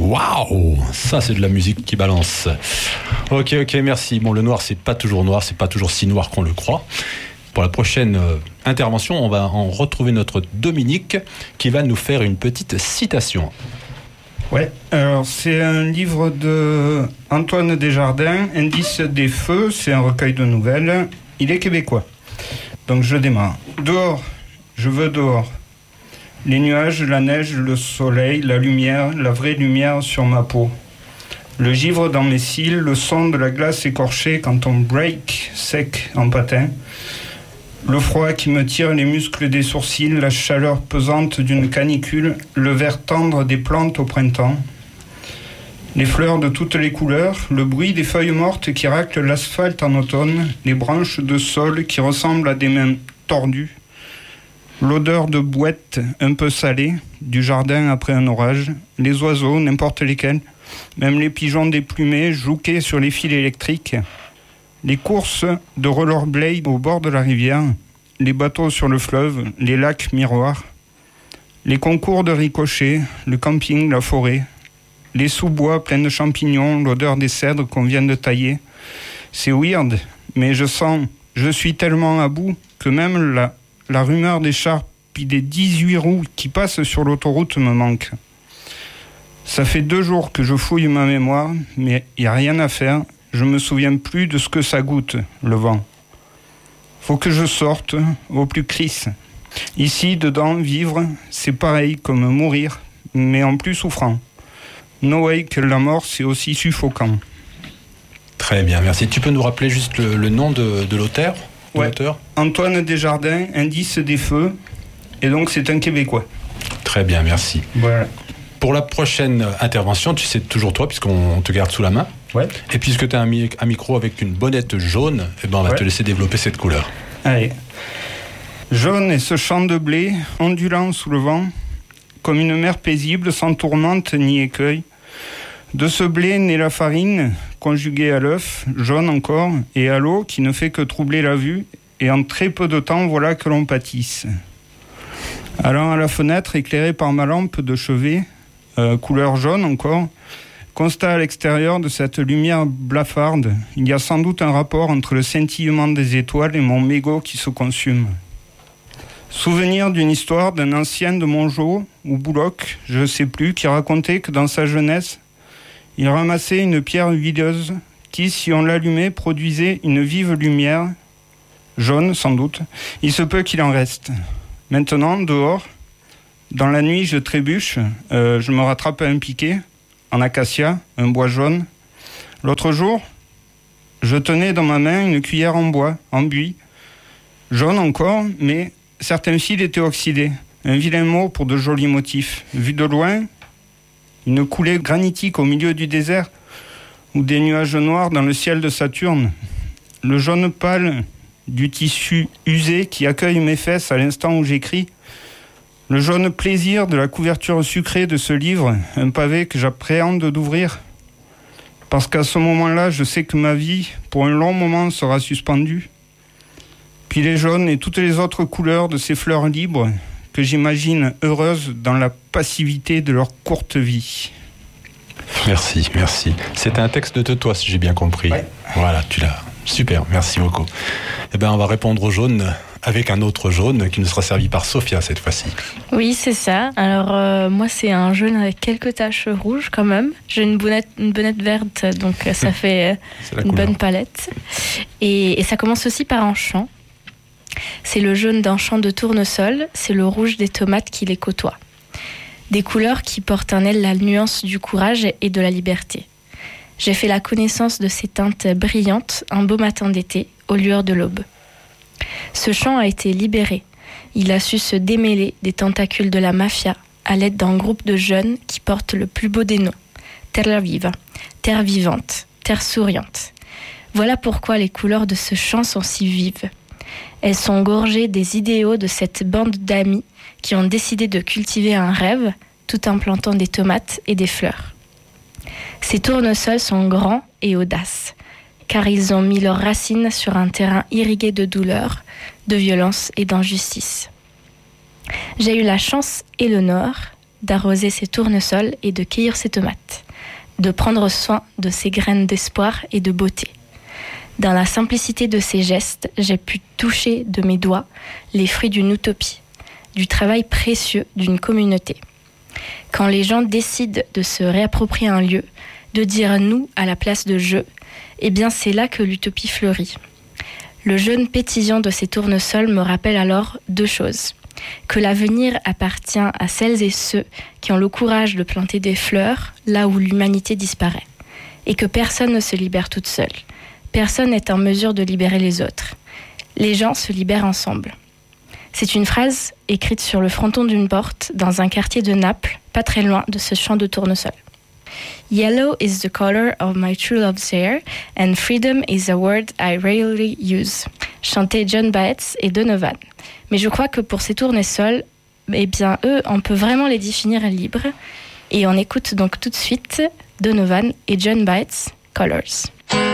Waouh, ça c'est de la musique qui balance. Ok, merci. Bon, le noir, c'est pas toujours noir, c'est pas toujours si noir qu'on le croit. Pour la prochaine intervention, on va en retrouver notre Dominique qui va nous faire une petite citation. Ouais, alors c'est un livre de Antoine Desjardins, Indice des feux, c'est un recueil de nouvelles. Il est québécois. Donc je démarre. Dehors, je veux dehors. Les nuages, la neige, le soleil, la lumière, la vraie lumière sur ma peau. Le givre dans mes cils, le son de la glace écorchée quand on break sec en patin. Le froid qui me tire les muscles des sourcils, la chaleur pesante d'une canicule, le vert tendre des plantes au printemps. Les fleurs de toutes les couleurs, le bruit des feuilles mortes qui raclent l'asphalte en automne, les branches de saule qui ressemblent à des mains tordues. L'odeur de bouette un peu salée, du jardin après un orage, les oiseaux, n'importe lesquels, même les pigeons déplumés, jouqués sur les fils électriques, les courses de rollerblade au bord de la rivière, les bateaux sur le fleuve, les lacs miroirs, les concours de ricochets, le camping, la forêt, les sous-bois pleins de champignons, l'odeur des cèdres qu'on vient de tailler. C'est weird, mais je suis tellement à bout que même la rumeur des chars puis des 18 roues qui passent sur l'autoroute me manque. Ça fait 2 jours que je fouille ma mémoire, mais il n'y a rien à faire. Je me souviens plus de ce que ça goûte, le vent. Faut que je sorte au plus crisse. Ici, dedans, vivre, c'est pareil comme mourir, mais en plus souffrant. No way que la mort, c'est aussi suffocant. Très bien, merci. Tu peux nous rappeler juste le nom de l'auteur ? Ouais. Antoine Desjardins, Indice des feux. Et donc, c'est un Québécois. Très bien, merci. Voilà. Pour la prochaine intervention, tu sais toujours toi, puisqu'on te garde sous la main. Ouais. Et puisque tu as un micro avec une bonnette jaune, eh ben on va te laisser développer cette couleur. Allez. Jaune est ce champ de blé, ondulant sous le vent, comme une mer paisible, sans tourmente ni écueil. De ce blé naît la farine, conjuguée à l'œuf, jaune encore, et à l'eau qui ne fait que troubler la vue, et en très peu de temps, voilà que l'on pâtisse. Allant à la fenêtre, éclairée par ma lampe de chevet, couleur jaune encore, constat à l'extérieur de cette lumière blafarde, il y a sans doute un rapport entre le scintillement des étoiles et mon mégot qui se consume. Souvenir d'une histoire d'un ancien de Mongeau ou Bouloc, je ne sais plus, qui racontait que dans sa jeunesse, il ramassait une pierre huileuse qui, si on l'allumait, produisait une vive lumière, jaune sans doute. Il se peut qu'il en reste. Maintenant, dehors, dans la nuit, je trébuche, je me rattrape à un piquet, en acacia, un bois jaune. L'autre jour, je tenais dans ma main une cuillère en bois, en buis, jaune encore, mais certains fils étaient oxydés. Un vilain mot pour de jolis motifs. Vu de loin, une coulée granitique au milieu du désert, ou des nuages noirs dans le ciel de Saturne. Le jaune pâle du tissu usé qui accueille mes fesses à l'instant où j'écris. Le jaune plaisir de la couverture sucrée de ce livre, un pavé que j'appréhende d'ouvrir. Parce qu'à ce moment-là, je sais que ma vie, pour un long moment, sera suspendue. Puis les jaunes et toutes les autres couleurs de ces fleurs libres que j'imagine heureuses dans la passivité de leur courte vie. Merci. C'était un texte de toi, si j'ai bien compris. Ouais. Voilà, tu l'as. Super, merci beaucoup. Eh bien, on va répondre au jaune avec un autre jaune qui nous sera servi par Sophia cette fois-ci. Oui, c'est ça. Alors, moi, c'est un jaune avec quelques taches rouges quand même. J'ai une bonnette verte, donc ça fait une bonne palette. Et ça commence aussi par un champ. C'est le jaune d'un champ de tournesol, c'est le rouge des tomates qui les côtoient. Des couleurs qui portent en elles la nuance du courage et de la liberté. J'ai fait la connaissance de ces teintes brillantes un beau matin d'été, aux lueurs de l'aube. Ce champ a été libéré. Il a su se démêler des tentacules de la mafia à l'aide d'un groupe de jeunes qui portent le plus beau des noms. Terre vive, terre vivante, terre souriante. Voilà pourquoi les couleurs de ce champ sont si vives. Elles sont gorgées des idéaux de cette bande d'amis qui ont décidé de cultiver un rêve tout en plantant des tomates et des fleurs. Ces tournesols sont grands et audaces, car ils ont mis leurs racines sur un terrain irrigué de douleur, de violence et d'injustice. J'ai eu la chance et l'honneur d'arroser ses tournesols et de cueillir ses tomates, de prendre soin de ses graines d'espoir et de beauté. Dans la simplicité de ses gestes, j'ai pu toucher de mes doigts les fruits d'une utopie, du travail précieux d'une communauté. Quand les gens décident de se réapproprier un lieu, de dire « nous » à la place de « je », eh bien c'est là que l'utopie fleurit. Le jeune pétillant de ces tournesols me rappelle alors 2 choses. Que l'avenir appartient à celles et ceux qui ont le courage de planter des fleurs là où l'humanité disparaît. Et que personne ne se libère toute seule. Personne n'est en mesure de libérer les autres. Les gens se libèrent ensemble. C'est une phrase écrite sur le fronton d'une porte dans un quartier de Naples, pas très loin de ce champ de tournesol. Yellow is the color of my true love's hair and freedom is a word I rarely use. Chantait John Baez et Donovan. Mais je crois que pour ces tournesols, eh bien eux, on peut vraiment les définir libres. Et on écoute donc tout de suite Donovan et John Baez, Colors.